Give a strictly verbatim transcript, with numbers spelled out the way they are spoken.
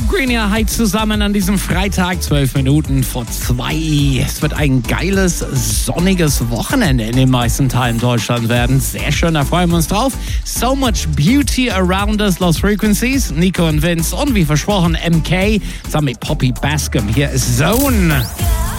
Greeny, hi zusammen an diesem Freitag, zwölf Minuten vor zwei. Es wird ein geiles, sonniges Wochenende in den meisten Teilen Deutschlands werden. Sehr schön, da freuen wir uns drauf. So much beauty around us, Lost Frequencies. Nico und Vince und wie versprochen M K zusammen mit Poppy Bascom. Hier ist Zone.